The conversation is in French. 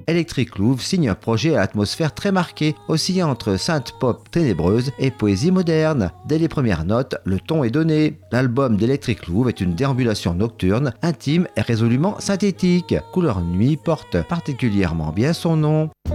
Electric Louvre signe un projet à atmosphère très marquée, oscillant entre synth pop ténébreuse et poésie moderne. Dès les premières notes, le ton est donné. L'album d'Electric Louvre est une déambulation nocturne, intime et résolument synthétique. Couleur Nuit porte particulièrement bien son nom.